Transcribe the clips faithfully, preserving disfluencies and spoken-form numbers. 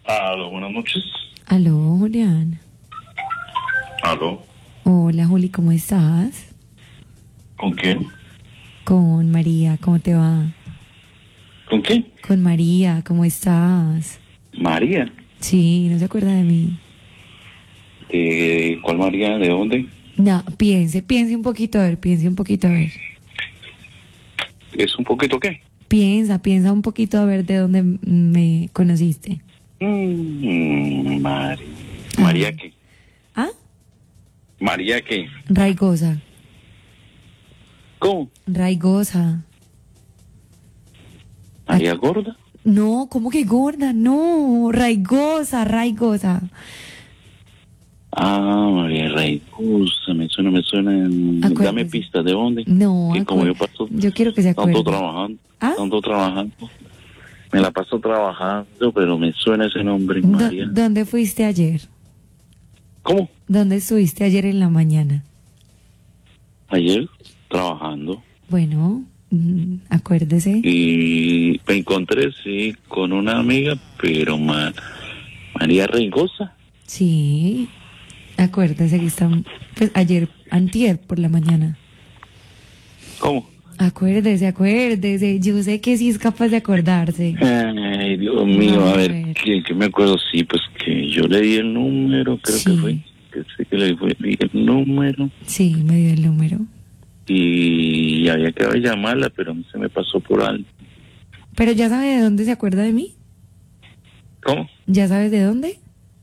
Aló, buenas noches. Aló, Julián. Aló. Hola, Juli, ¿cómo estás? ¿Con quién? Con María, ¿cómo te va? ¿Con quién? Con María, ¿cómo estás? María. Sí, ¿no se acuerda de mí? ¿De cuál María? ¿De dónde? No, piense, piense un poquito, a ver, piense un poquito, a ver. ¿Es un poquito qué? Piensa, piensa un poquito, a ver de dónde me conociste. Mm, María. ¿María qué? ¿Ah? ¿María qué? Raigosa. ¿Cómo? Raigosa. ¿María gorda? No, ¿cómo que gorda? No, raigosa, raigosa. Ah, María Raigosa, me suena, me suena. Acuérdese. Dame pistas, ¿de dónde? No, Que como acuer- yo paso yo quiero que se acuerde. tanto trabajando, ¿Ah? tanto trabajando. Me la paso trabajando, pero me suena ese nombre, Do- María. ¿Dónde fuiste ayer? ¿Cómo? ¿Dónde estuviste ayer en la mañana? Ayer, trabajando. Bueno, mm, acuérdese. Y me encontré, sí, con una amiga, pero ma- María Raigosa. Sí, acuérdese que están, pues ayer, antier por la mañana. ¿Cómo? Acuérdese, acuérdese. Yo sé que sí es capaz de acordarse. Ay, Dios mío, No, a ver, a ver. ¿qué, qué me acuerdo? Sí, pues que yo le di el número, creo Sí. que fue. Que sí que le fue- di el número Sí, me dio el número. y había que llamarla, pero se me pasó por algo. Pero ya sabe de dónde se acuerda de mí. ¿Cómo? ¿Ya sabes de dónde?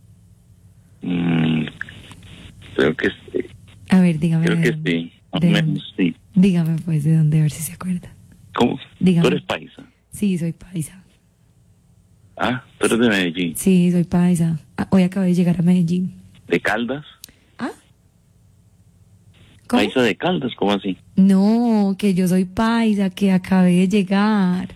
Mm, creo que sí, A ver, dígame creo de que dónde. sí, más ¿De o dónde? menos sí. Dígame pues de dónde, a ver si se acuerda. ¿Cómo? Dígame. ¿Tú eres paisa? Sí, soy paisa. Ah, tú eres de Medellín. Sí, soy paisa. Ah, hoy acabé de llegar a Medellín. ¿De Caldas? ¿Ah? ¿Cómo? ¿Paisa de Caldas? ¿Cómo así? No, que yo soy paisa, que acabé de llegar.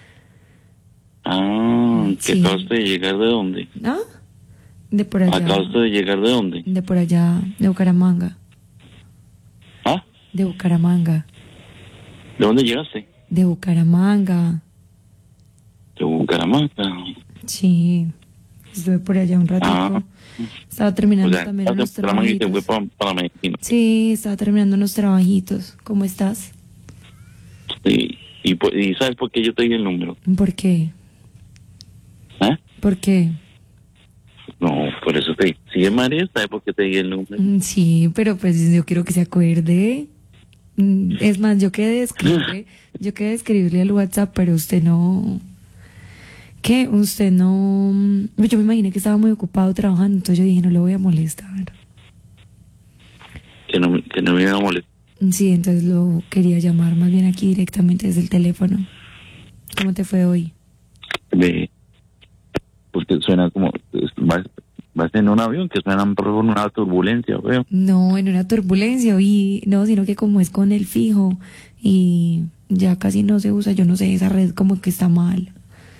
Ah, ¿que Sí. acabaste de llegar de dónde? ¿Ah? De por allá. ¿Acabaste de llegar de dónde? De por allá, de Bucaramanga. ¿Ah? De Bucaramanga. ¿De dónde llegaste? De Bucaramanga. De Bucaramanga. Sí. Estuve por allá un ratico. Ah. Estaba terminando O sea, también estás unos de Bucaramanga y te fue trabajitos. para, para Medellín. Sí, estaba terminando unos trabajitos. ¿Cómo estás? Sí. Y, po- y ¿sabes por qué yo te di el número? ¿Por qué? ¿Eh? ¿Por qué? No, por eso te di. Si es María, ¿sabes por qué te di el número? Mm, Sí, pero pues yo quiero que se acuerde. Mm, Es más, yo quedé de escribirle, yo quedé de escribirle al WhatsApp, pero usted no. ¿Qué? Usted no. Yo me imaginé que estaba muy ocupado trabajando, entonces yo dije, no le voy a molestar. Que no, me- que no me iba a molestar. Sí, entonces lo quería llamar más bien aquí directamente desde el teléfono. ¿Cómo te fue hoy? De, porque suena como... Vas, vas en un avión que suena por una turbulencia, veo. No, en una turbulencia, y no, sino que como es con el fijo y ya casi no se usa, yo no sé, esa red como que está mal.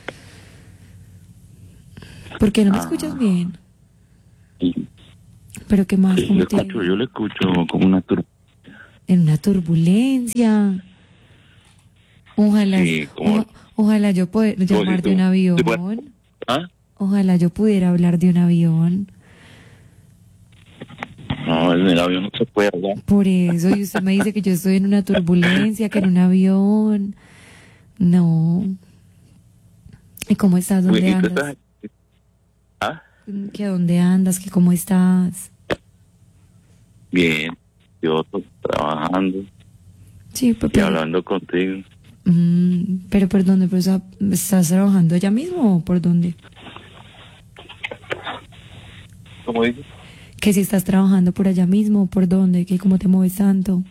¿Por qué no me Ah. escuchas bien? Y, ¿Pero qué más? sí, ¿Cómo yo, te- escucho, yo le escucho como una turbulencia. En una turbulencia. Ojalá, Sí, como- oja- ojalá yo pueda si llamar tú- de un si avión. fuera- ¿Ah? Ojalá yo pudiera hablar de un avión. No, en el avión no se puede hablar. Por eso, y usted me dice que yo estoy en una turbulencia, que en un avión. No. ¿Y cómo estás? ¿Dónde Uy, ¿y tú andas? estás- ¿Ah? ¿Que dónde andas? ¿Que cómo estás? Bien, yo estoy trabajando Sí, pero, y hablando contigo. mm, pero ¿por dónde? ¿Pero está- ¿Estás trabajando allá mismo o por dónde? ¿Cómo dices? Que si estás trabajando por allá mismo o por dónde, que cómo te mueves tanto.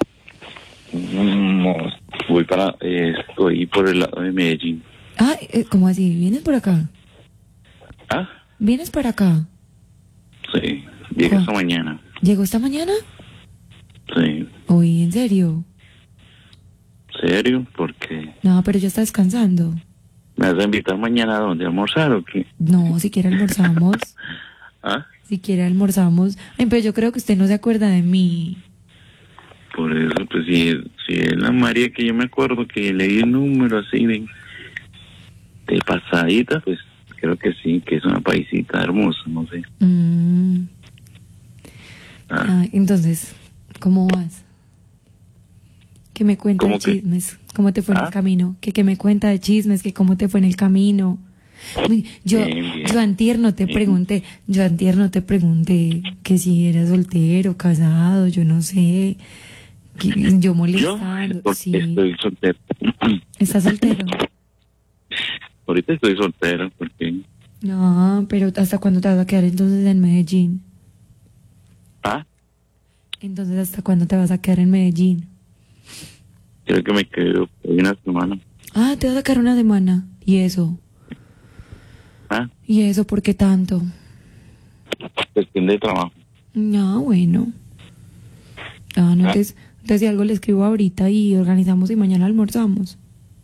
No, voy para, eh, estoy por el lado de Medellín. Ah, eh, ¿cómo así? ¿Vienes por acá? ¿Ah? ¿Vienes para acá? Sí, llegué Ah. esta mañana. ¿Llegó esta mañana? Sí, Uy, ¿en serio? ¿serio? Porque No, pero ya está descansando. me vas a invitar mañana a dónde, a almorzar o qué? No, si quiere almorzamos. ¿Ah? Si quiere almorzamos. Ay, pero yo creo que usted no se acuerda de mí. Por eso, pues si, si es la María que yo me acuerdo que le di el número así de, de pasadita, pues creo que sí, que es una paisita hermosa, no sé. Mm. Ah, Ah, entonces, ¿cómo vas? ¿Qué me cuenta de ¿Cómo qué? chismes? ¿Cómo te fue en ¿Ah? el camino? ¿Qué, qué me cuenta de chismes? ¿Que cómo te fue en el camino? Uy, yo, Bien, bien. yo antier no te Bien. pregunté, yo antier no te pregunté que si eras soltero, casado, yo no sé. Que- yo Yo molestando, estoy, sí. estoy soltero. ¿Estás soltero? Ahorita estoy soltero porque... No, pero ¿hasta cuándo te vas a quedar entonces en Medellín? Ah, Entonces, ¿hasta cuándo te vas a quedar en Medellín? creo que me quedo por una semana. Ah, te vas a quedar una semana. ¿Y eso? Ah, ¿Y eso por qué tanto? cuestión de trabajo. No, bueno. Ah, no, Ah. entonces, entonces si algo le escribo ahorita y organizamos y mañana almorzamos.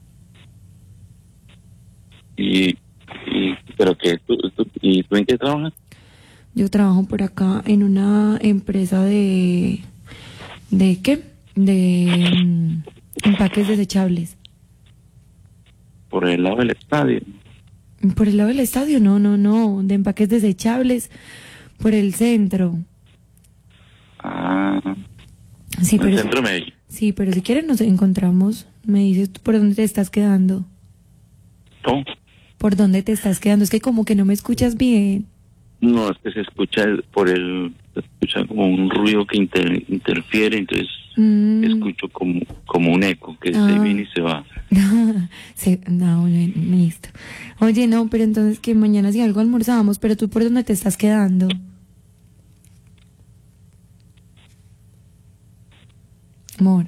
Y, y pero que tú, tú, ¿y tú en qué trabajas? Yo trabajo por acá en una empresa de... ¿De qué? De mm, empaques desechables. Por el lado del estadio. ¿Por el lado del estadio? No, no, no. De empaques desechables por el centro. Ah, Sí, en el pero... centro de Medellín. Sí, pero si quieres nos encontramos. Me dices tú por dónde te estás quedando. ¿Cómo? ¿Por dónde te estás quedando? Es que como que no me escuchas bien. No, es que se escucha el- por el... Se escucha como un ruido que inter- interfiere, entonces Mm. escucho como, como un eco que Ah. se viene y se va. Sí, no, bueno, listo. Oye, no, pero entonces que mañana si algo almorzamos, pero tú por dónde te estás quedando. Amor.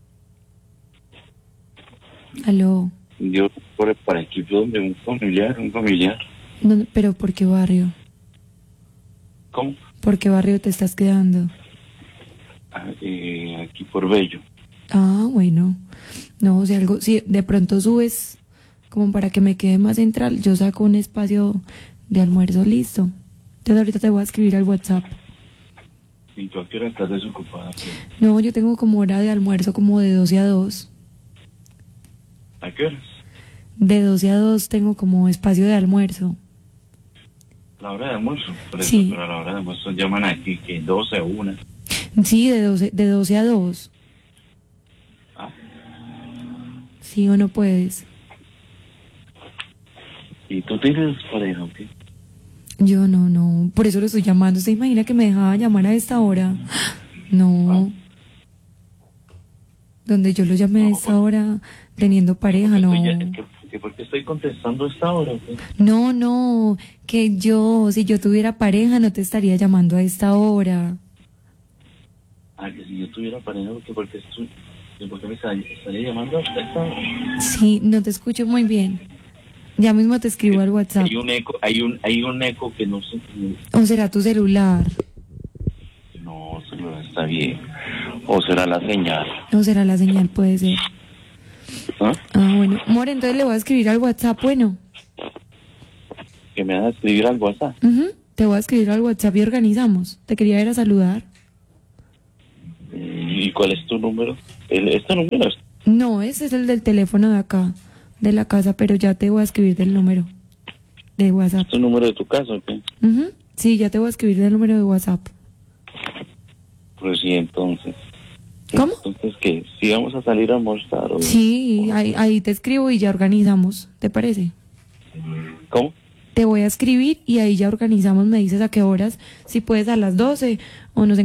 Aló. Yo por, por aquí donde un familiar, un familiar. ¿Dónde- pero ¿por qué barrio? ¿Cómo? ¿Por qué barrio te estás quedando? Ah, eh, aquí por Bello. Ah, bueno. No, si algo, si de pronto subes como para que me quede más central, yo saco un espacio de almuerzo listo. Entonces ahorita te voy a escribir al WhatsApp. ¿Y tú a qué hora estás desocupada? No, yo tengo como hora de almuerzo como de doce a dos. ¿A qué horas? De doce a dos tengo como espacio de almuerzo. La hora de almuerzo. Por eso, Sí. pero a la hora de almuerzo llaman aquí que doce o una. Sí, de doce, de doce a dos. Ah, Sí o no puedes. ¿y tú tienes pareja o qué? Yo no, no. Por eso lo estoy llamando. ¿Se imagina que me dejaba llamar a esta hora? No. Donde yo lo llamé a esta hora teniendo pareja, no. Oye, es que- que ¿por qué estoy contestando a esta hora o qué? No, no. Que yo, si yo tuviera pareja, no te estaría llamando a esta hora. Ah, que si yo tuviera pareja, ¿por qué, por qué, estoy- por qué me estaría, estaría llamando a esta hora? Sí, no te escucho muy bien. Ya mismo te escribo al WhatsApp. Hay un eco, hay un, hay un eco que no sé, ¿O será tu celular? no, celular está bien. O será la señal. ¿O será la señal? Puede ser. ¿Ah? Ah, bueno. More, entonces le voy a escribir al WhatsApp. Bueno. Que me vas a escribir al WhatsApp. Ujú, te voy a escribir al WhatsApp y organizamos. Te quería ir a saludar. ¿Y cuál es tu número? El, ¿Este número es? No, ese es el del teléfono de acá, de la casa, pero ya te voy a escribir del número de WhatsApp. ¿Tu número de tu casa o qué? Ujú, sí, ya te voy a escribir del número de WhatsApp. Pues sí, entonces. ¿Cómo? Entonces, ¿qué? ¿Sí vamos a salir a almorzar o...? Sí, ahí, ahí te escribo y ya organizamos. ¿Te parece? ¿Cómo? Te voy a escribir y ahí ya organizamos, me dices a qué horas, si puedes a las doce o nos